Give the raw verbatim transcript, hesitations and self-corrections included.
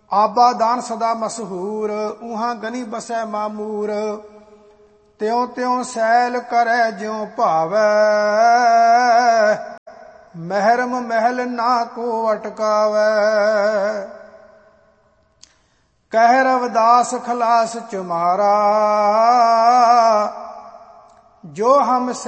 ਆਬਾ ਦਾਨ ਸਦਾ ਮਸ਼ਹੂਰ, ਊਹਾਂ ਗਨੀ ਬਸੈ ਮਾਮੂਰ। ਤਿਉ ਤਿਉ ਸੈਲ ਕਰੈ ਜਿਉ ਭਾਵੈ, ਮਹਿਰਮ ਮਹਿਲ ਨਾ ਕੋ ਅਟਕਾਵੈ। ਕਹਿ ਰਵਿਦਾਸ ਖਲਾਸ ਚੁਮਾਰਾ, ਜੋ ਹਮ